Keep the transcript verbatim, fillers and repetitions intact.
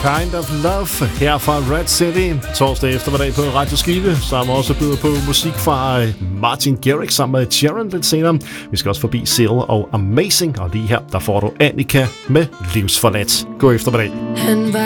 Kind of Love her fra Red City. Torsdag eftermiddag på Radio Skive, som også byder på musik fra Martin Garrix sammen med Sharon lidt senere. Vi skal også forbi Seal og Amazing, og lige her, der får du Annika med Livsforladt. God eftermiddag. Han var